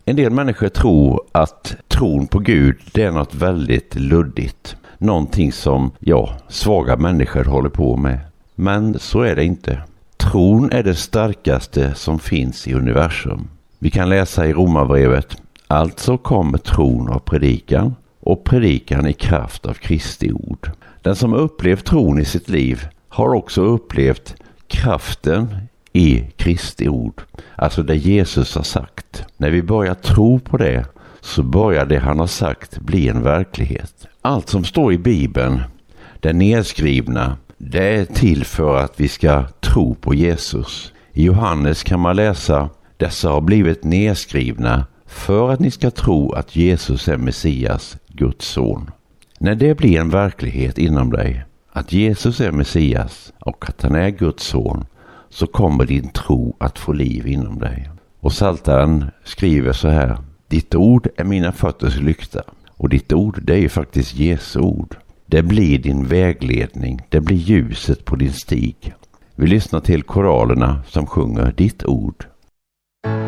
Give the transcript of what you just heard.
En del människor tror att tron på Gud det är något väldigt luddigt. Någonting som, svaga människor håller på med. Men så är det inte. Tron är det starkaste som finns i universum. Vi kan läsa i Romarbrevet: alltså kommer tron av predikan och predikan i kraft av Kristi ord. Den som upplevt tron i sitt liv har också upplevt kraften i Kristi ord. Alltså det Jesus har sagt. När vi börjar tro på det så börjar det han har sagt bli en verklighet. Allt som står i Bibeln, det nedskrivna, det är till för att vi ska tro på Jesus. I Johannes kan man läsa: dessa har blivit nedskrivna för att ni ska tro att Jesus är Messias, Guds son. När det blir en verklighet inom dig, att Jesus är Messias och att han är Guds son, så kommer din tro att få liv inom dig. Och Psaltaren skriver så här: ditt ord är mina fötters lykta. Och ditt ord, det är ju faktiskt Jesu ord. Det blir din vägledning, det blir ljuset på din stig. Vi lyssnar till koralerna som sjunger ditt ord.